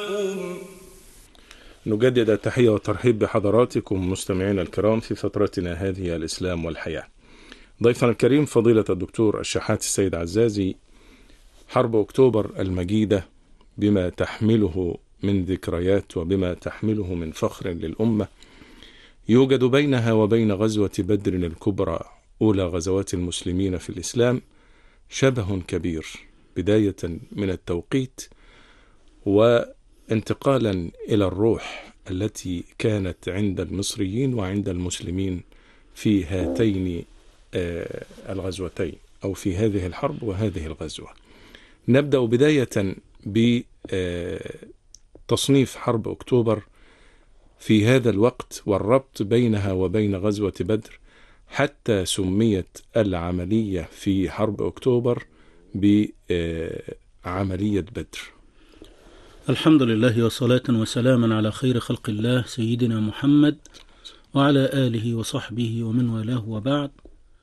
نجدد التحية والترحيب بحضراتكم مستمعينا الكرام في فترتنا هذه الإسلام والحياة. ضيفنا الكريم فضيلة الدكتور الشحات السيد عزازي. حرب أكتوبر المجيدة بما تحمله من ذكريات وبما تحمله من فخر للأمة، يوجد بينها وبين غزوة بدر الكبرى أولى غزوات المسلمين في الإسلام شبه كبير، بداية من التوقيت وانتقالا إلى الروح التي كانت عند المصريين وعند المسلمين في هاتين الغزوتين أو في هذه الحرب وهذه الغزوة. نبدأ بداية بتصنيف حرب أكتوبر في هذا الوقت والربط بينها وبين غزوة بدر، حتى سميت العملية في حرب أكتوبر بعملية بدر. الحمد لله وصلاة وسلاما على خير خلق الله سيدنا محمد وعلى آله وصحبه ومن والاه، وبعد.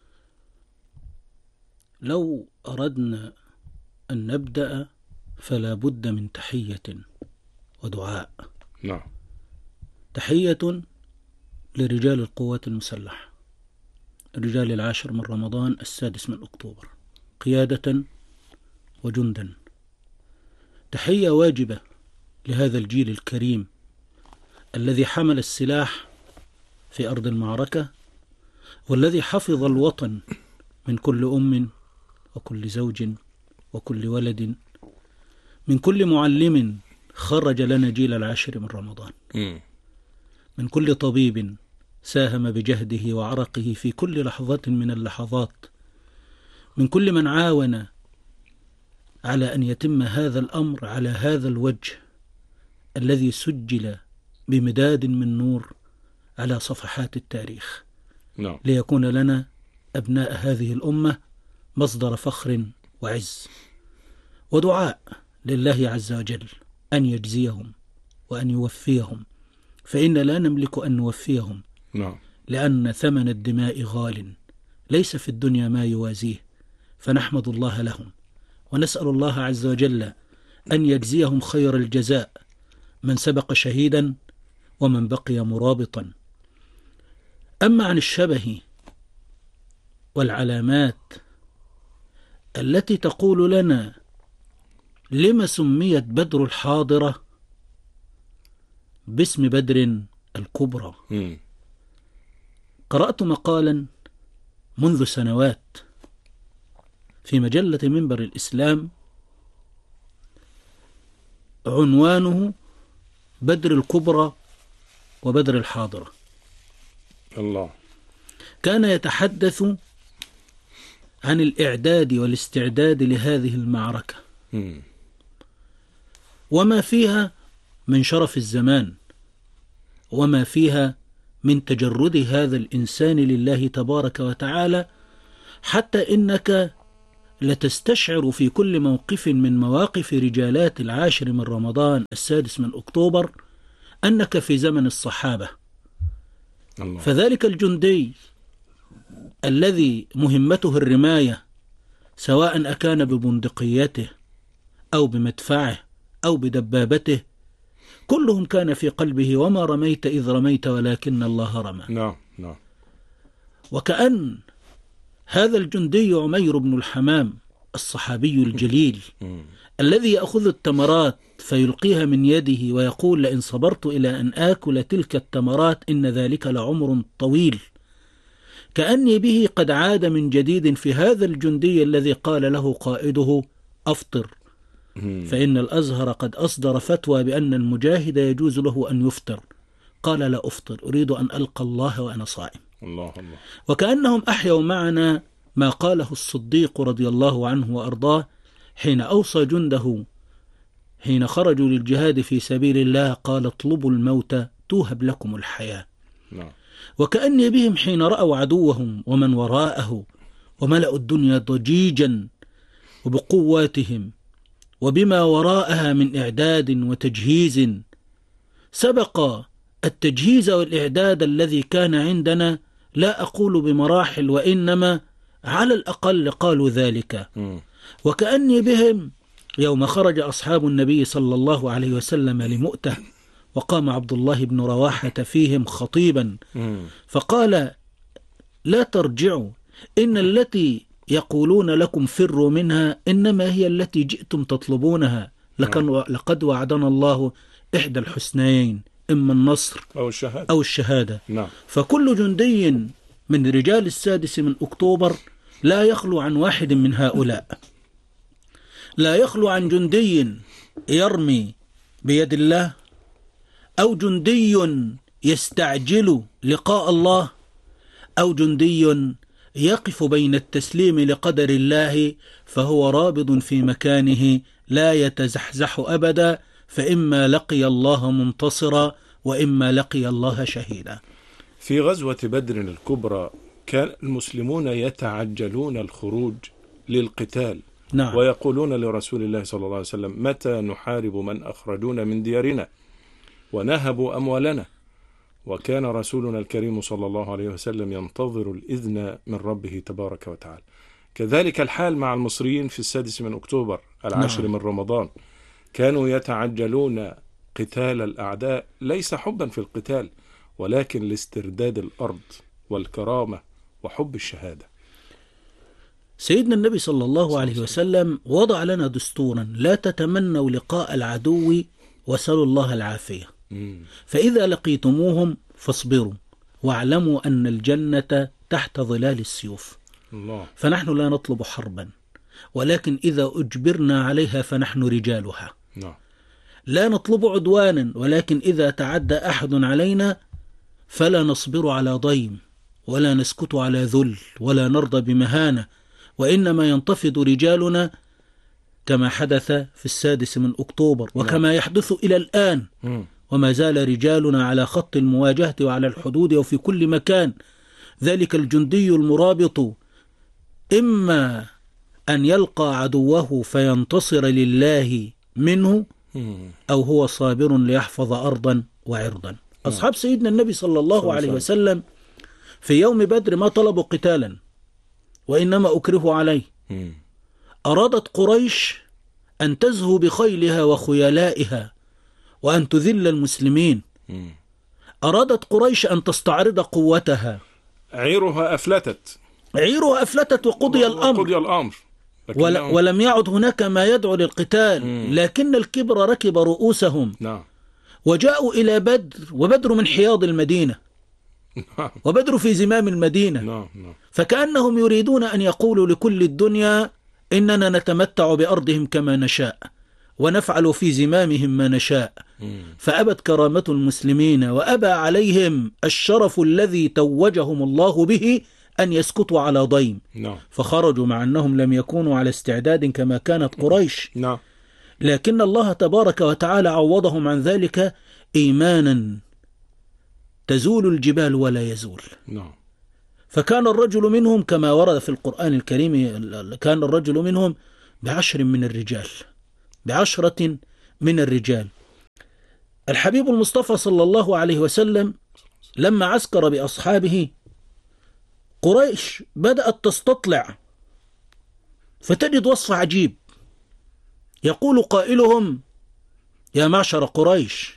لو أردنا أن نبدأ فلا بد من تحية ودعاء. نعم. تحية لرجال القوات المسلحة، رجال 10 من رمضان 6 من أكتوبر، قيادة وجندا. تحية واجبة لهذا الجيل الكريم الذي حمل السلاح في أرض المعركة، والذي حفظ الوطن من كل أم وكل زوج وكل ولد، من كل معلم خرج لنا جيل 10 من رمضان، من كل طبيب ساهم بجهده وعرقه في كل لحظة من اللحظات، من كل من عاون على أن يتم هذا الأمر على هذا الوجه الذي سجل بمداد من نور على صفحات التاريخ. ليكون لنا أبناء هذه الأمة مصدر فخر وعز ودعاء لله عز وجل أن يجزيهم وأن يوفيهم، فإن لا نملك أن نوفيهم، لأن ثمن الدماء غال، ليس في الدنيا ما يوازيه، فنحمد الله لهم ونسأل الله عز وجل أن يجزيهم خير الجزاء، من سبق شهيدا ومن بقي مرابطا. أما عن الشبه والعلامات التي تقول لنا لما سميت بدر الحاضرة باسم بدر الكبرى، قرأت مقالا منذ سنوات في مجلة منبر الإسلام عنوانه بدر الكبرى وبدر الحاضرة. الله. كان يتحدث عن الإعداد والاستعداد لهذه المعركة وما فيها من شرف الزمان، وما فيها من تجرد هذا الإنسان لله تبارك وتعالى، حتى إنك لتستشعر في كل موقف من مواقف رجالات 10 من رمضان 6 من أكتوبر أنك في زمن الصحابة. الله. فذلك الجندي الذي مهمته الرماية، سواء أكان ببندقيته أو بمدفعه أو بدبابته، كلهم كان في قلبه وما رميت إذ رميت ولكن الله رمى. نعم. وكأن هذا الجندي عمير بن الحمام الصحابي الجليل الذي يأخذ التمرات فيلقيها من يده ويقول لئن صبرت إلى أن آكل تلك التمرات إن ذلك لعمر طويل، كأني به قد عاد من جديد في هذا الجندي الذي قال له قائده أفطر، فإن الأزهر قد أصدر فتوى بأن المجاهد يجوز له أن يفطر. قال لا أفطر، أريد أن ألقى الله وأنا صائم. الله. وكأنهم أحيوا معنا ما قاله الصديق رضي الله عنه وأرضاه حين أوصى جنده حين خرجوا للجهاد في سبيل الله، قال اطلبوا الموت توهب لكم الحياة. وكأني بهم حين رأوا عدوهم ومن وراءه وملأوا الدنيا ضجيجا وبقواتهم وبما وراءها من إعداد وتجهيز، سبق التجهيز والإعداد الذي كان عندنا، لا أقول بمراحل وإنما على الأقل قالوا ذلك. وكأني بهم يوم خرج أصحاب النبي صلى الله عليه وسلم لمؤتة، وقام عبد الله بن رواحة فيهم خطيبا فقال: لا ترجعوا، إن التي يقولون لكم فروا منها إنما هي التي جئتم تطلبونها، لقد وعدنا الله إحدى الحسنيين، إما النصر أو الشهادة. فكل جندي من رجال السادس من أكتوبر لا يخلو عن واحد من هؤلاء، لا يخلو عن جندي يرمي بيد الله، أو جندي يستعجل لقاء الله، أو جندي يقف بين التسليم لقدر الله فهو رابض في مكانه لا يتزحزح أبدا، فإما لقي الله منتصرا وإما لقي الله شهيدا. في غزوة بدر الكبرى كان المسلمون يتعجلون الخروج للقتال، ويقولون لرسول الله صلى الله عليه وسلم: متى نحارب من أخرجونا من ديارنا ونهبوا أموالنا؟ وكان رسولنا الكريم صلى الله عليه وسلم ينتظر الإذن من ربه تبارك وتعالى. كذلك الحال مع المصريين في 6 من أكتوبر 10 من رمضان، كانوا يتعجلون قتال الأعداء ليس حبا في القتال، ولكن لاسترداد الأرض والكرامة وحب الشهادة. سيدنا النبي صلى الله عليه وسلم وضع لنا دستورا: لا تتمنوا لقاء العدو وسلوا الله العافية، فإذا لقيتموهم فاصبروا واعلموا أن الجنة تحت ظلال السيوف. فنحن لا نطلب حربا، ولكن إذا أجبرنا عليها فنحن رجالها. لا نطلب عدوانا، ولكن إذا تعدى أحد علينا فلا نصبر على ضيم، ولا نسكت على ذل، ولا نرضى بمهانة، وإنما ينتفض رجالنا كما حدث في 6 من أكتوبر، وكما يحدث إلى الآن. وما زال رجالنا على خط المواجهة وعلى الحدود وفي كل مكان. ذلك الجندي المرابط إما أن يلقى عدوه فينتصر لله منه، أو هو صابر ليحفظ أرضا وعرضا. أصحاب سيدنا النبي صلى الله عليه وسلم في يوم بدر ما طلبوا قتالا، وإنما أكرهوا عليه. أرادت قريش أن تزهو بخيلها وخيلائها وأن تذل المسلمين. أرادت قريش أن تستعرض قوتها. عيرها أفلتت وقضي الأمر. ولم يعد هناك ما يدعو للقتال، لكن الكبر ركب رؤوسهم. وجاءوا إلى بدر، وبدر من حياض المدينة، وبدر في زمام المدينة. فكأنهم يريدون أن يقولوا لكل الدنيا: إننا نتمتع بأرضهم كما نشاء، ونفعل في زمامهم ما نشاء. فأبت كرامة المسلمين، وأبى عليهم الشرف الذي توجهم الله به أن يسكتوا على ضيم. فخرجوا مع أنهم لم يكونوا على استعداد كما كانت قريش، لكن الله تبارك وتعالى عوضهم عن ذلك إيمانا تزول الجبال ولا يزول. فكان الرجل منهم كما ورد في القرآن الكريم، كان الرجل منهم ب10 من الرجال. الحبيب المصطفى صلى الله عليه وسلم لما عسكر بأصحابه، قريش بدأت تستطلع، فتجد وصف عجيب. يقول قائلهم: يا معشر قريش،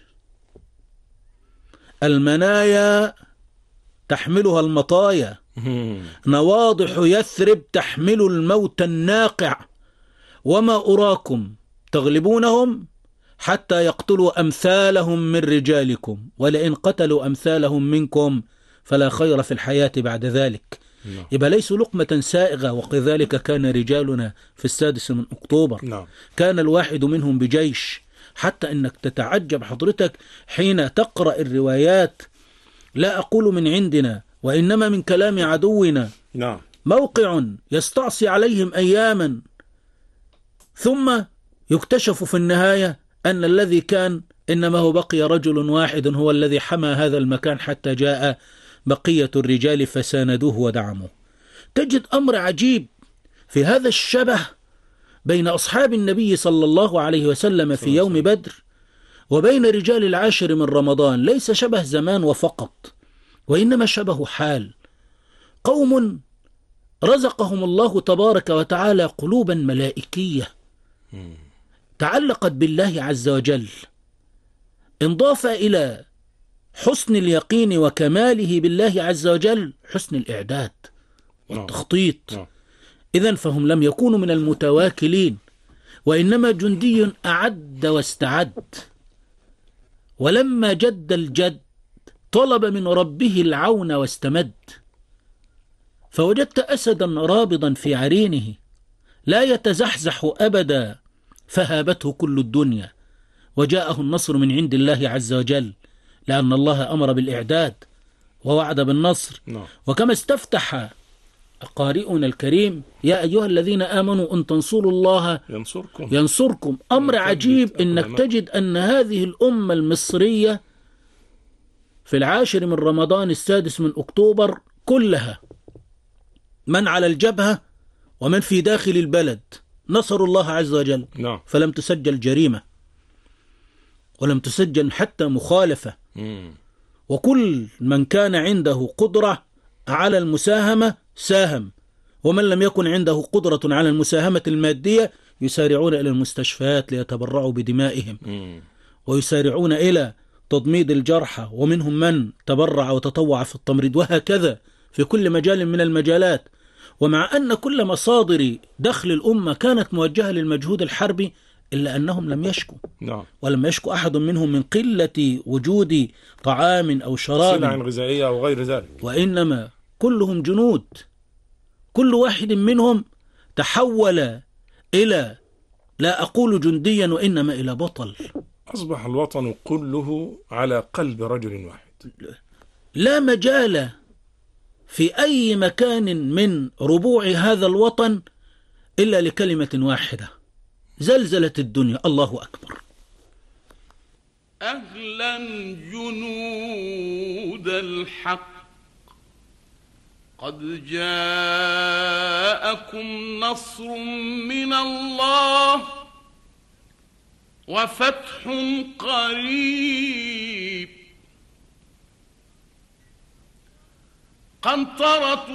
المنايا تحملها المطايا، نواضح يثرب تحمل الموت الناقع، وما أراكم تغلبونهم حتى يقتلوا أمثالهم من رجالكم، ولئن قتلوا أمثالهم منكم فلا خير في الحياة بعد ذلك. يبقى ليسوا لقمة سائغة. وكذلك كان رجالنا في 6 من أكتوبر. كان الواحد منهم بجيش، حتى أنك تتعجب حضرتك حين تقرأ الروايات، لا أقول من عندنا وإنما من كلام عدونا. موقع يستعصي عليهم أياما، ثم يكتشف في النهاية أن الذي كان إنما هو بقي رجل واحد هو الذي حمى هذا المكان حتى جاء بقية الرجال فساندوه ودعموه. تجد أمر عجيب في هذا الشبه بين أصحاب النبي صلى الله عليه وسلم في يوم بدر وبين رجال 10 من رمضان. ليس شبه زمان وفقط، وإنما شبه حال. قوم رزقهم الله تبارك وتعالى قلوبا ملائكية تعلقت بالله عز وجل انضاف إلى حسن اليقين وكماله بالله عز وجل حسن الإعداد والتخطيط. إذن فهم لم يكونوا من المتواكلين، وإنما جندي أعد واستعد، ولما جد الجد طلب من ربه العون واستمد. فوجدت أسدا رابضا في عرينه لا يتزحزح أبدا، فهابته كل الدنيا، وجاءه النصر من عند الله عز وجل، لأن الله أمر بالإعداد ووعد بالنصر. وكما استفتح قارئنا الكريم: يا أيها الذين آمنوا إن تنصروا الله ينصركم. أمر عجيب إنك تجد أن هذه الأمة المصرية في 10 من رمضان 6 من أكتوبر كلها، من على الجبهة ومن في داخل البلد، نصروا الله عز وجل. فلم تسجل جريمة ولم تسجل حتى مخالفة. وكل من كان عنده قدرة على المساهمة ساهم، ومن لم يكن عنده قدرة على المساهمة المادية يسارعون إلى المستشفيات ليتبرعوا بدمائهم، ويسارعون إلى تضميد الجرحى، ومنهم من تبرع وتطوع في التمريض، وهكذا في كل مجال من المجالات. ومع أن كل مصادر دخل الأمة كانت موجهة للمجهود الحربي، إلا أنهم لم يشكوا. ولم يشكو أحد منهم من قلة وجود طعام أو شراب، سلع غذائية أو غير ذلك، وإنما كلهم جنود. كل واحد منهم تحول إلى، لا أقول جنديا، وإنما إلى بطل. أصبح الوطن كله على قلب رجل واحد. لا مجال في أي مكان من ربوع هذا الوطن إلا لكلمة واحدة: زلزلت الدنيا. الله أكبر. أهلا جنود الحق، قد جاءكم نصر من الله وفتح قريب. قنطرة